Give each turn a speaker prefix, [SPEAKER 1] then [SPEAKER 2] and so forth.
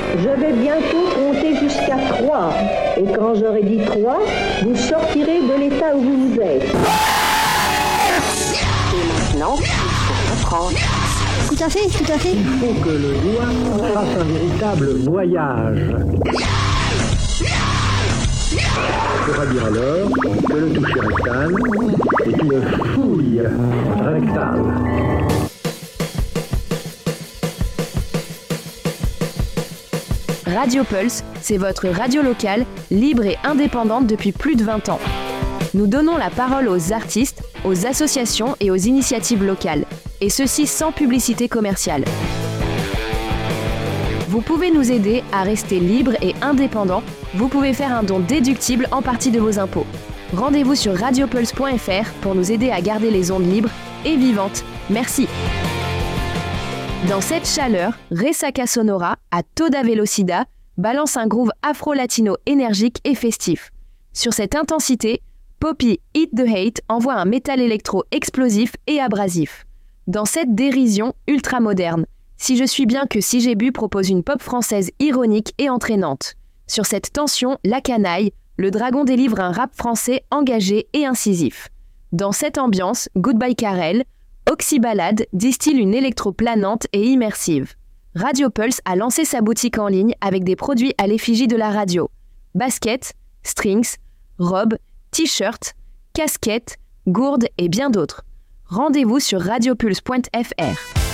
[SPEAKER 1] Je vais bientôt compter jusqu'à 3. Et quand j'aurai dit 3, vous sortirez de l'état où vous êtes. Et maintenant, il faut reprendre.
[SPEAKER 2] Tout à fait, tout à fait.
[SPEAKER 3] Il faut que le doigt fasse un véritable voyage. On va dire alors que le toucher rectal est une fouille rectale.
[SPEAKER 4] Radio Pulse, c'est votre radio locale, libre et indépendante depuis plus de 20 ans. Nous donnons la parole aux artistes, aux associations et aux initiatives locales, et ceci sans publicité commerciale. Vous pouvez nous aider à rester libre et indépendant. Vous pouvez faire un don déductible en partie de vos impôts. Rendez-vous sur radiopulse.fr pour nous aider à garder les ondes libres et vivantes. Merci. Dans cette chaleur, Ressaca Sonora, à Toda Velocida, balance un groove afro-latino énergique et festif. Sur cette intensité, Poppy Eat the Hate envoie un métal électro explosif et abrasif. Dans cette dérision ultra-moderne, Si je suis bien que Si j'ai bu propose une pop française ironique et entraînante. Sur cette tension, La Canaille, le dragon délivre un rap français engagé et incisif. Dans cette ambiance, Goodbye Karel, Oxyballade distille une électro planante et immersive. Radio Pulse a lancé sa boutique en ligne avec des produits à l'effigie de la radio. Baskets, strings, robes, t-shirts, casquettes, gourdes et bien d'autres. Rendez-vous sur radiopulse.fr.